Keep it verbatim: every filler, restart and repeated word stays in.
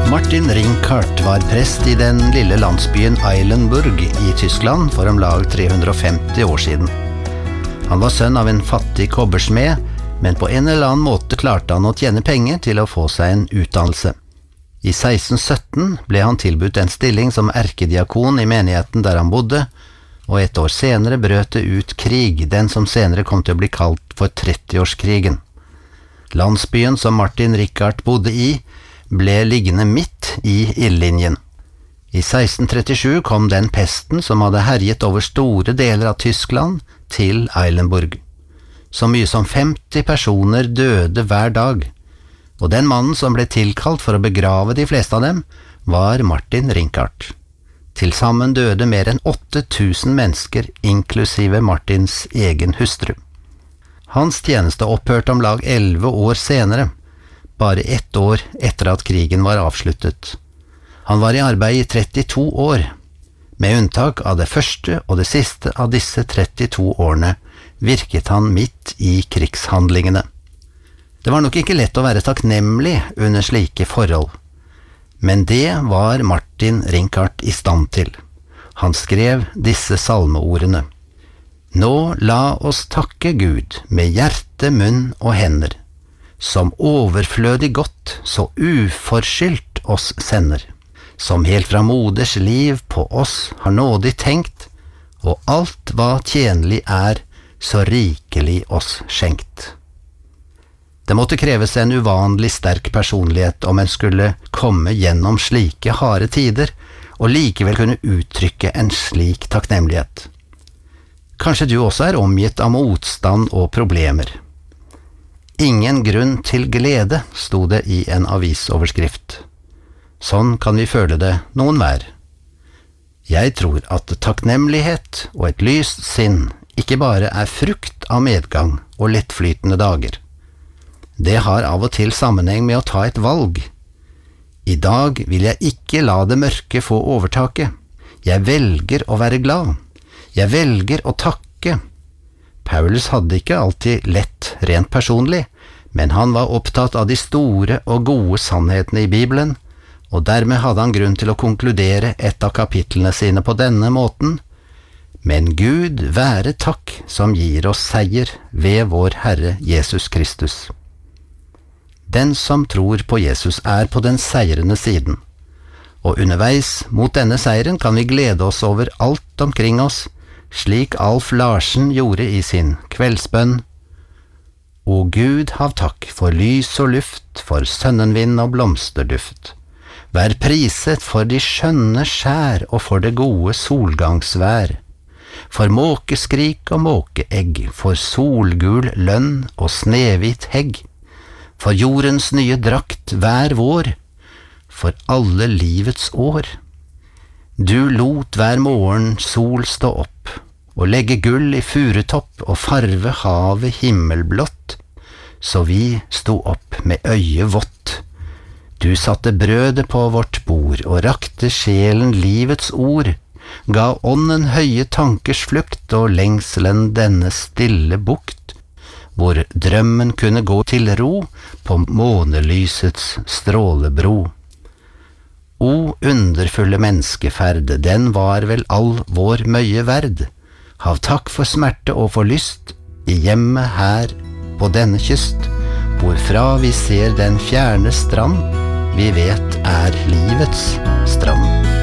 Martin Ringkart var prest i den lille landsbyen Eilenburg i Tyskland for om lag tre hundre og femti år siden. Han var sønn av en fattig kobbersmed, men på en eller annen måte klarte han å tjene penger til å få seg en utdannelse. I seksten sytten ble han tilbudt en stilling som erkediakon i menigheten der han bodde, og et år senere brøt det ut krig, den som senere kom til å bli kalt for trettiårskrigen. Landsbyen som Martin Ringkart bodde i, ble liggende midt i ildlinjen. I seksten trettisju kom den pesten som hadde herjet over store deler av Tyskland til Eilenburg. Så mye som femti personer døde hver dag, og den mannen som ble tilkalt for å begrave de fleste av dem, var Martin Ringkart. Til sammen døde mer enn åtte tusen mennesker, inklusive Martins egen hustru. Hans tjeneste opphørte om lag elleve år senere, bare ett år etter at krigen var avsluttet. Han var i arbeid i trettito år. Med unntak av det første og det siste av disse trettito årene virket han midt i krigshandlingene. Det var nok ikke lett å være takknemlig under slike forhold, men det var Martin Ringkart i stand til. Han skrev disse salmeordene: «Nå la oss takke Gud med hjerte, munn og hender, som overflødig godt så uforskyldt oss sender, som helt fra moders liv på oss har nådig tenkt, og alt hva tjenlig er, så rikelig oss skjenkt.» Det måtte kreves en uvanlig sterk personlighet om en skulle komme gjennom slike harde tider, og likevel kunne uttrykke en slik takknemlighet. Kanskje du også er omgitt av motstand og problemer. Ingen grunn til glede, sto det i en avisoverskrift. Sånn kan vi føle det noen hver. Jeg tror at takknemlighet og et lyst sinn ikke bare er frukt av medgang og lettflytende dager. Det har av og til sammenheng med å ta et valg. I dag vil jeg ikke la det mørke få overtaket. Jeg velger å være glad. Jeg velger å takke. Paulus hadde ikke alltid lett rent personlig, men han var opptatt av de store og gode sannhetene i Bibelen, og dermed hadde han grunn til å konkludere et av kapitlene sine på denne måten: «Men Gud være takk som gir oss seier ved vår Herre Jesus Kristus.» Den som tror på Jesus er på den seirende siden, og underveis mot denne seieren kan vi glede oss over alt omkring oss, slik Alf Larsen gjorde i sin kveldsbønn: «O Gud, hav takk for lys og luft, for sønnenvind og blomsterduft. Vær priset for de skjønne skjær og for det gode solgangsvær. For måkeskrik og måkeegg, for solgul lønn og snehvit hegg. For jordens nye drakt hver vår, for alle livets år. Du lot hver morgen sol stå opp, og legge gull i furutopp og farve havet himmelblått, så vi sto opp med øyet vått. Du satte brødet på vårt bord og rakte sjelen livets ord, ga ånden høye tankers flukt og lengselen denne stille bukt, hvor drømmen kunne gå til ro på månelysets strålebro. O underfulle menneskeferd, den var vel all vår møye verd. Hav takk for smerte og for lyst i hjemmet her på denne kyst, hvorfra vi ser den fjerne strand vi vet er livets